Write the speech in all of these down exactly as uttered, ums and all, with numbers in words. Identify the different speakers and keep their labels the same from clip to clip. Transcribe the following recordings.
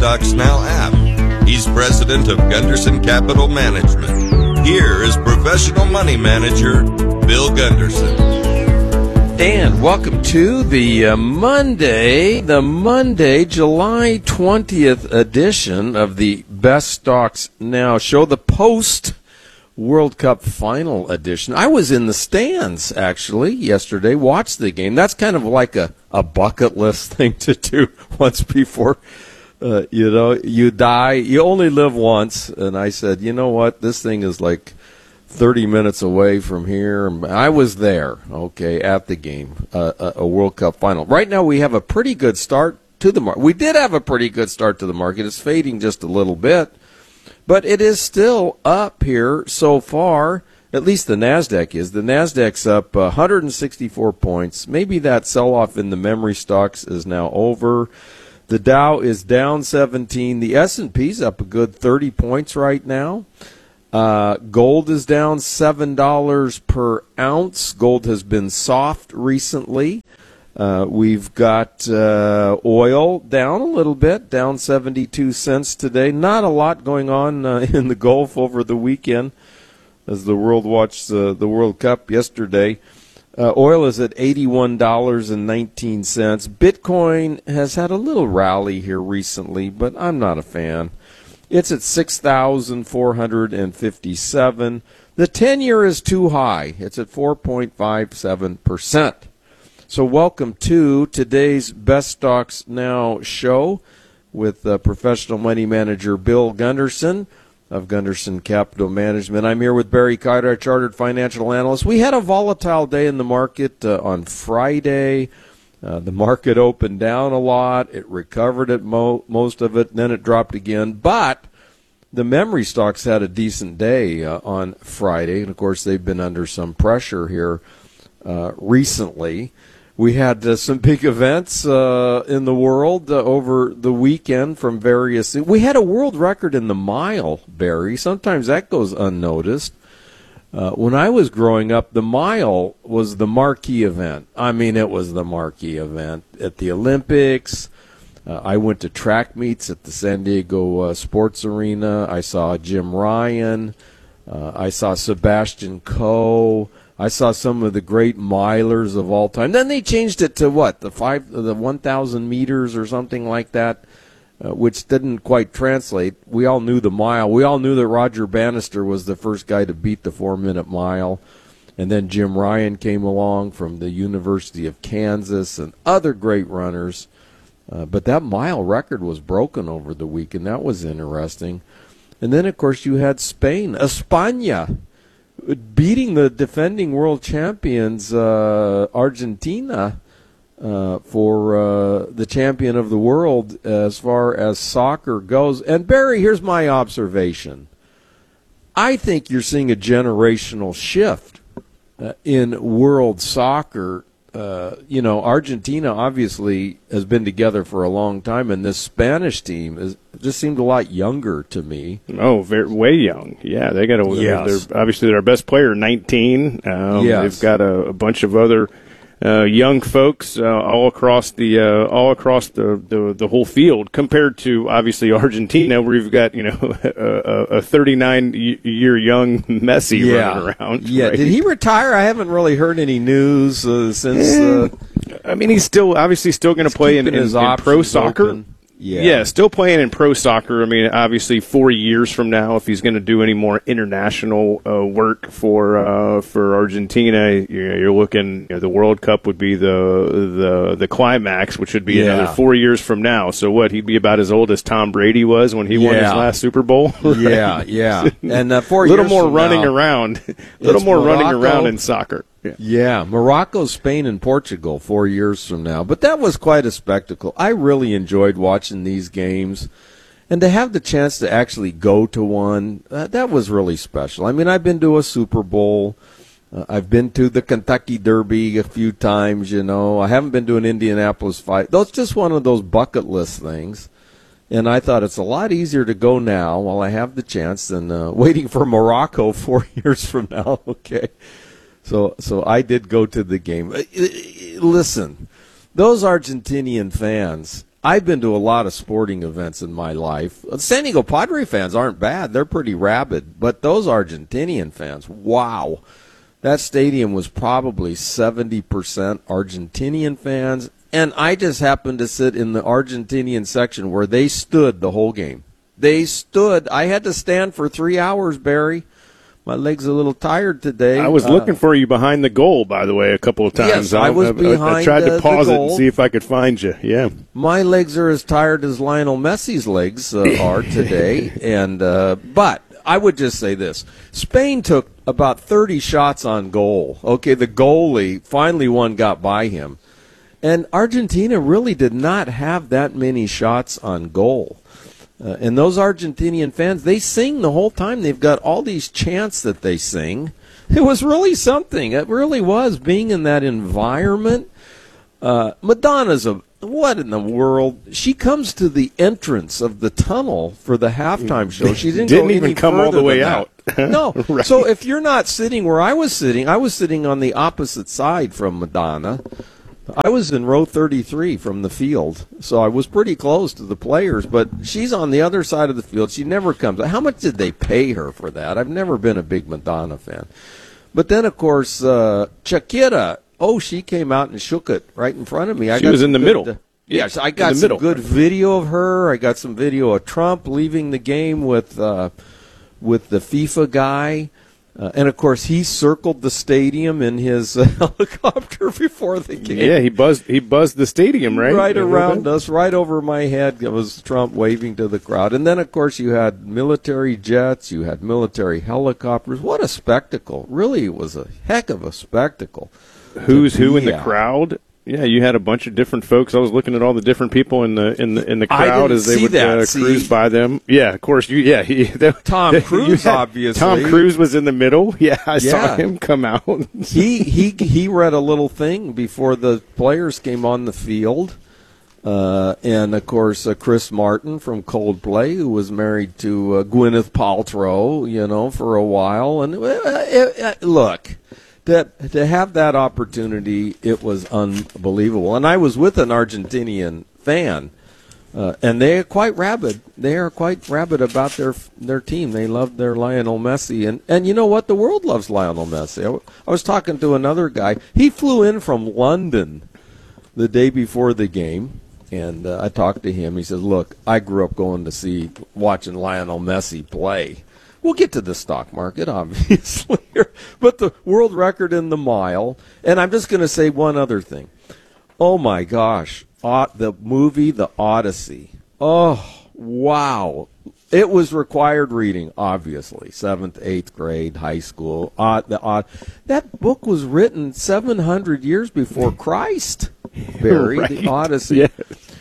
Speaker 1: Stocks Now app. He's president of Gunderson Capital Management. Here is professional money manager Bill Gunderson.
Speaker 2: And welcome to the uh, Monday, the Monday, July twentieth edition of the Best Stocks Now show, the post World Cup final edition. I was in the stands, actually, yesterday, watched the game. That's kind of like a, a bucket list thing to do once before, uh, you know, you die. You only live once. And I said, you know what, this thing is like thirty minutes away from here. I was there, okay, at the game, uh, a, a World Cup final. Right now we have a pretty good start to the market. We did have a pretty good start to the market. It's fading just a little bit, but it is still up here so far. At least the NASDAQ is. The NASDAQ's up one hundred sixty-four points. Maybe that sell-off in the memory stocks is now over. The Dow is down seventeen. The S and P's up a good thirty points right now. Uh, gold is down seven dollars per ounce. Gold has been soft recently. Uh, we've got uh, oil down a little bit, down seventy-two cents today. Not a lot going on uh, in the Gulf over the weekend as the world watched uh, the World Cup yesterday. Uh, oil is at eighty-one dollars and nineteen cents. Bitcoin has had a little rally here recently, but I'm not a fan. It's at six thousand four hundred fifty-seven. The ten-year is too high. It's at four point five seven percent. So welcome to today's Best Stocks Now show with uh, professional money manager Bill Gunderson of Gunderson Capital Management. I'm here with Barry Carter, chartered financial analyst. We had a volatile day in the market uh, on Friday. Uh, the market opened down a lot. It recovered at mo- most of it, then it dropped again. But the memory stocks had a decent day uh, on Friday, and of course they've been under some pressure here uh, recently. We had uh, some big events uh, in the world uh, over the weekend from various. We had a world record in the mile, Barry. Sometimes that goes unnoticed. Uh, when I was growing up, the mile was the marquee event. I mean, it was the marquee event at the Olympics. Uh, I went to track meets at the San Diego uh, Sports Arena. I saw Jim Ryan. Uh, I saw Sebastian Coe. I saw some of the great milers of all time. Then they changed it to what, the five, the one thousand meters or something like that. Uh, which didn't quite translate. We all knew the mile. We all knew that Roger Bannister was the first guy to beat the four-minute mile. And then Jim Ryan came along from the University of Kansas and other great runners. Uh, but that mile record was broken over the weekend. That was interesting. And then, of course, you had Spain, España, beating the defending world champions, uh, Argentina, Uh, for uh, the champion of the world as far as soccer goes. And, Barry, here's my observation. I think you're seeing a generational shift uh, in world soccer. Uh, you know, Argentina obviously has been together for a long time, and this Spanish team is just seemed a lot younger to me.
Speaker 3: Oh, very, way young. Yeah, they got a.
Speaker 2: Yes.
Speaker 3: They're obviously their best player, nineteen. Um,
Speaker 2: yes.
Speaker 3: They've got a, a bunch of other Uh, young folks uh, all across the uh, all across the, the the whole field, compared to obviously Argentina, where you've got you know a thirty-nine year young Messi
Speaker 2: yeah.
Speaker 3: running around.
Speaker 2: Yeah,
Speaker 3: right?
Speaker 2: Did he retire? I haven't really heard any news uh, since. Uh,
Speaker 3: I mean, he's still obviously still going to play in, in, in pro soccer.
Speaker 2: Open. Yeah.
Speaker 3: yeah, still playing in pro soccer. I mean, obviously, four years from now, if he's going to do any more international uh, work for uh, for Argentina, you know, you're looking. You know, the World Cup would be the the the climax, which would be
Speaker 2: yeah.
Speaker 3: another four years from now. So what? He'd be about as old as Tom Brady was when he
Speaker 2: yeah.
Speaker 3: won his last Super Bowl. Right?
Speaker 2: Yeah, yeah, and uh, four
Speaker 3: a little
Speaker 2: years
Speaker 3: more
Speaker 2: from
Speaker 3: running
Speaker 2: now,
Speaker 3: around, a little more
Speaker 2: Morocco.
Speaker 3: running around in soccer.
Speaker 2: Yeah. yeah, Morocco, Spain, and Portugal four years from now. But that was quite a spectacle. I really enjoyed watching these games. And to have the chance to actually go to one, uh, that was really special. I mean, I've been to a Super Bowl. Uh, I've been to the Kentucky Derby a few times, you know. I haven't been to an Indianapolis fight. That's just one of those bucket list things. And I thought it's a lot easier to go now while I have the chance than uh, waiting for Morocco four years from now, okay? So so I did go to the game. Listen, those Argentinian fans, I've been to a lot of sporting events in my life. San Diego Padre fans aren't bad. They're pretty rabid. But those Argentinian fans, wow. That stadium was probably seventy percent Argentinian fans. And I just happened to sit in the Argentinian section where they stood the whole game. They stood. I had to stand for three hours, Barry. My leg's a little tired today.
Speaker 3: I was uh, looking for you behind the goal, by the way, a couple of times.
Speaker 2: Yes, I was
Speaker 3: I,
Speaker 2: behind
Speaker 3: I, I tried
Speaker 2: uh,
Speaker 3: to pause
Speaker 2: the
Speaker 3: it
Speaker 2: goal.
Speaker 3: and see if I could find you. Yeah.
Speaker 2: My legs are as tired as Lionel Messi's legs uh, are today. and uh, But I would just say this. Spain took about thirty shots on goal. Okay, the goalie, finally one got by him. And Argentina really did not have that many shots on goal. Uh, and those Argentinian fans, they sing the whole time. They've got all these chants that they sing. It was really something. It really was, being in that environment. Uh, Madonna's a, what in the world? She comes to the entrance of the tunnel for the halftime show. She didn't,
Speaker 3: didn't
Speaker 2: go
Speaker 3: even
Speaker 2: any
Speaker 3: come all
Speaker 2: further
Speaker 3: the way
Speaker 2: than
Speaker 3: out.
Speaker 2: that. No.
Speaker 3: Right.
Speaker 2: So if you're not sitting where I was sitting, I was sitting on the opposite side from Madonna. I was in row thirty-three from the field, so I was pretty close to the players, but she's on the other side of the field. She never comes. How much did they pay her for that? I've never been a big Madonna fan. But then, of course, uh, Shakira, oh, she came out and shook it right in front of me. I
Speaker 3: she
Speaker 2: got
Speaker 3: was in the
Speaker 2: good,
Speaker 3: middle.
Speaker 2: Uh, yes, I got some
Speaker 3: middle.
Speaker 2: good video of her. I got some video of Trump leaving the game with uh, with the FIFA guy. Uh, and, of course, he circled the stadium in his uh, helicopter before the game.
Speaker 3: Yeah, he buzzed He buzzed the stadium, right?
Speaker 2: Right around us, right over my head, it was Trump waving to the crowd. And then, of course, you had military jets, you had military helicopters. What a spectacle. Really, it was a heck of a spectacle.
Speaker 3: Who's who in the
Speaker 2: at.
Speaker 3: crowd? Yeah, you had a bunch of different folks. I was looking at all the different people in the in the in the crowd
Speaker 2: didn't
Speaker 3: as they
Speaker 2: see
Speaker 3: would
Speaker 2: that.
Speaker 3: uh,
Speaker 2: See?
Speaker 3: cruise by them. Yeah, of course. You yeah, he, they,
Speaker 2: Tom
Speaker 3: they,
Speaker 2: Cruise,
Speaker 3: had,
Speaker 2: obviously.
Speaker 3: Tom Cruise was in the middle. Yeah, I
Speaker 2: Yeah.
Speaker 3: saw him come out.
Speaker 2: he he he read a little thing before the players came on the field. Uh, and, of course, uh, Chris Martin from Coldplay, who was married to uh, Gwyneth Paltrow, you know, for a while. And uh, uh, uh, look, to, to have that opportunity, it was unbelievable. And I was with an Argentinian fan, uh, and they are quite rabid. They are quite rabid about their their team. They love their Lionel Messi. And, and you know what? The world loves Lionel Messi. I, I was talking to another guy. He flew in from London the day before the game. And uh, I talked to him. He says, look, I grew up going to see, watching Lionel Messi play. We'll get to the stock market, obviously. But the world record in the mile. And I'm just going to say one other thing. Oh, my gosh. Uh, the movie, The Odyssey. Oh, wow. It was required reading, obviously. Seventh, eighth grade, high school. Uh, the, uh, that book was written seven hundred years before Christ. Barry,
Speaker 3: Right.
Speaker 2: The Odyssey.
Speaker 3: Yeah.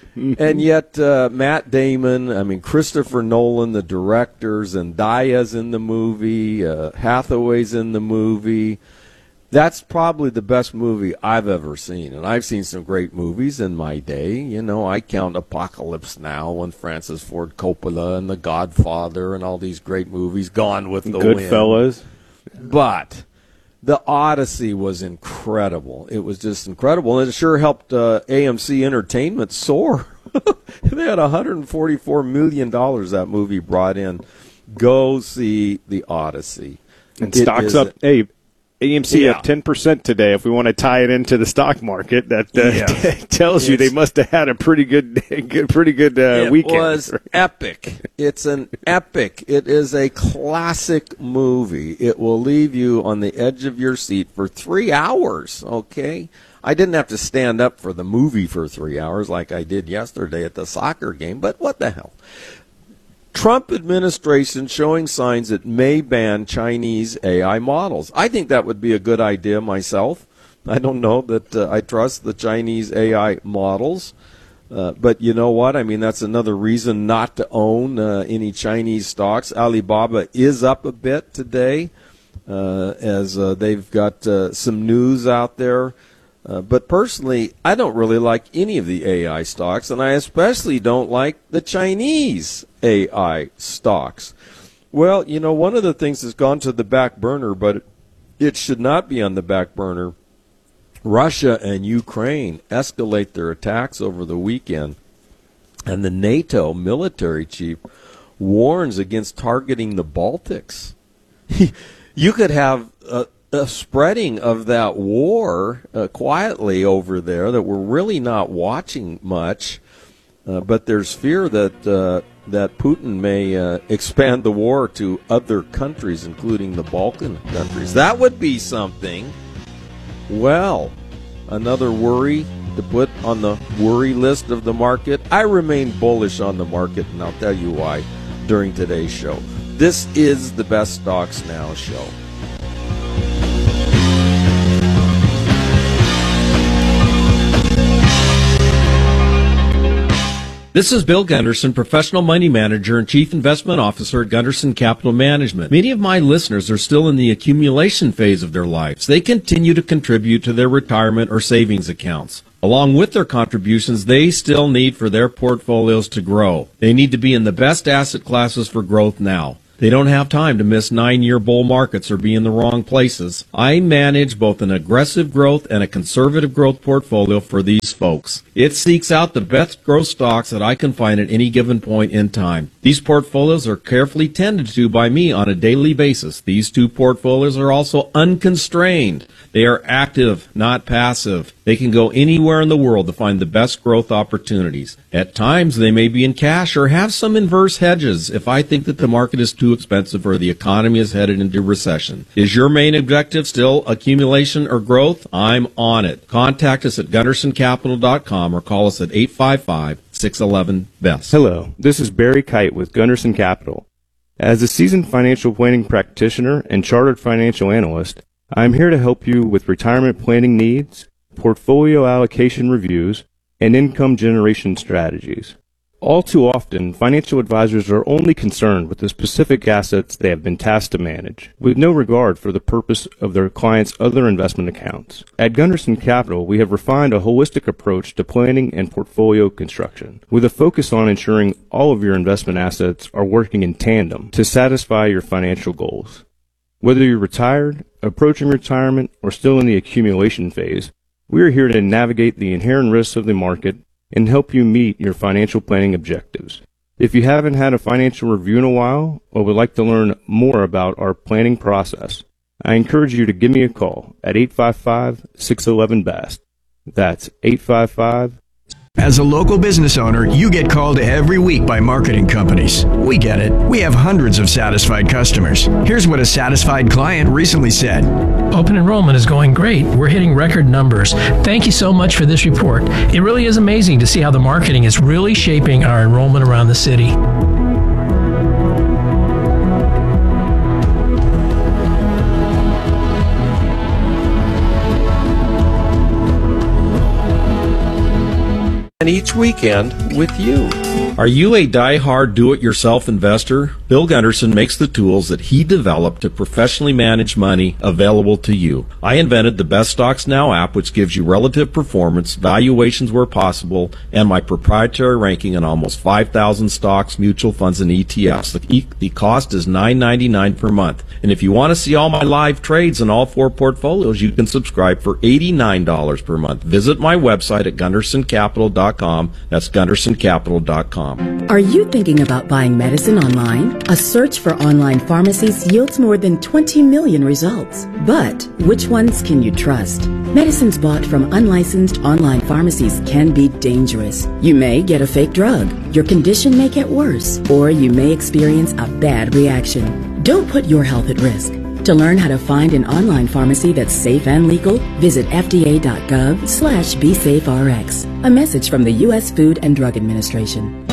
Speaker 2: And yet uh, Matt Damon, I mean, Christopher Nolan, the director, Zendaya's in the movie, uh, Hathaway's in the movie. That's probably the best movie I've ever seen. And I've seen some great movies in my day. You know, I count Apocalypse Now and Francis Ford Coppola and The Godfather and all these great movies, Gone with the Wind.
Speaker 3: Goodfellas.
Speaker 2: But The Odyssey was incredible. It was just incredible. And it sure helped uh, A M C Entertainment soar. They had one hundred forty-four million dollars that movie brought in. Go see The Odyssey.
Speaker 3: And
Speaker 2: It
Speaker 3: stocks
Speaker 2: is-
Speaker 3: up. Hey, A M C
Speaker 2: Yeah.
Speaker 3: up ten percent today. If we want to tie it into the stock market, that uh,
Speaker 2: Yeah.
Speaker 3: tells you
Speaker 2: It's-
Speaker 3: they must have had a pretty good, good pretty good uh,
Speaker 2: it
Speaker 3: weekend.
Speaker 2: was epic. It's an epic. It is a classic movie. It will leave you on the edge of your seat for three hours, okay? I didn't have to stand up for the movie for three hours like I did yesterday at the soccer game, but what the hell? Trump administration showing signs it may ban Chinese A I models. I think that would be a good idea myself. I don't know that uh, I trust the Chinese A I models. Uh, but you know what? I mean, that's another reason not to own uh, any Chinese stocks. Alibaba is up a bit today uh, as uh, they've got uh, some news out there. Uh, but personally, I don't really like any of the A I stocks, and I especially don't like the Chinese A I stocks. Well, you know, one of the things that's gone to the back burner, but it should not be on the back burner. Russia and Ukraine escalate their attacks over the weekend. And the NATO military chief warns against targeting the Baltics. You could have a, a spreading of that war uh, quietly over there that we're really not watching much, uh, but there's fear that uh, that Putin may uh, expand the war to other countries, including the Balkan countries. That would be something. Well, another worry to put on the worry list of the market. I remain bullish on the market, and I'll tell you why during today's show. This is the Best Stocks Now show.
Speaker 4: This is Bill Gunderson, Professional Money Manager and Chief Investment Officer at Gunderson Capital Management. Many of my listeners are still in the accumulation phase of their lives. They continue to contribute to their retirement or savings accounts. Along with their contributions, they still need for their portfolios to grow. They need to be in the best asset classes for growth now. They don't have time to miss nine-year bull markets or be in the wrong places. I manage both an aggressive growth and a conservative growth portfolio for these folks. It seeks out the best growth stocks that I can find at any given point in time. These portfolios are carefully tended to by me on a daily basis. These two portfolios are also unconstrained. They are active, not passive. They can go anywhere in the world to find the best growth opportunities. At times, they may be in cash or have some inverse hedges if I think that the market is too expensive or the economy is headed into recession. Is your main objective still accumulation or growth? I'm on it. Contact us at gunderson capital dot com or call us at eight five five, six one one, B E S.
Speaker 3: Hello, this is Barry Kite with Gunderson Capital. As a seasoned financial planning practitioner and chartered financial analyst, I am here to help you with retirement planning needs, portfolio allocation reviews, and income generation strategies. All too often, financial advisors are only concerned with the specific assets they have been tasked to manage, with no regard for the purpose of their clients' other investment accounts. At Gunderson Capital, we have refined a holistic approach to planning and portfolio construction, with a focus on ensuring all of your investment assets are working in tandem to satisfy your financial goals. Whether you're retired, approaching retirement, or still in the accumulation phase, we are here to navigate the inherent risks of the market and help you meet your financial planning objectives. If you haven't had a financial review in a while or would like to learn more about our planning process, I encourage you to give me a call at eight five five, six one one, B E S T. That's eight five five.
Speaker 5: As a local business owner, you get called every week by marketing companies. We get it. We have hundreds of satisfied customers. Here's what a satisfied client recently said.
Speaker 6: Open enrollment is going great. We're hitting record numbers. Thank you so much for this report. It really is amazing to see how the marketing is really shaping our enrollment around the city.
Speaker 2: And each weekend with you.
Speaker 4: Are you a die-hard do-it-yourself investor? Bill Gunderson makes the tools that he developed to professionally manage money available to you. I invented the Best Stocks Now app, which gives you relative performance, valuations where possible, and my proprietary ranking on almost five thousand stocks, mutual funds, and E T Fs. The, e- the cost is nine ninety-nine per month. And if you want to see all my live trades in all four portfolios, you can subscribe for eighty-nine dollars per month. Visit my website at gunderson capital dot com. That's gunderson capital dot com.
Speaker 7: Are you thinking about buying medicine online? A search for online pharmacies yields more than twenty million results. But which ones can you trust? Medicines bought from unlicensed online pharmacies can be dangerous. You may get a fake drug, your condition may get worse, or you may experience a bad reaction. Don't put your health at risk. To learn how to find an online pharmacy that's safe and legal, visit F D A dot gov slash be safe R X. A message from the U S Food and Drug Administration.